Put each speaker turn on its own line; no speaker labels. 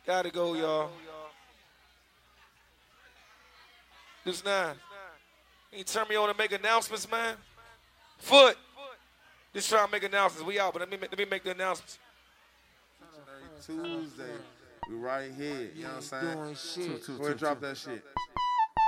Gotta go, y'all. This nine. Can you turn me on and make announcements, man? Foot. Just try to make announcements. We out, but let me make the announcements.
Tuesday, we right here. You know what I'm saying?
Doing shit.
Go ahead, drop that shit.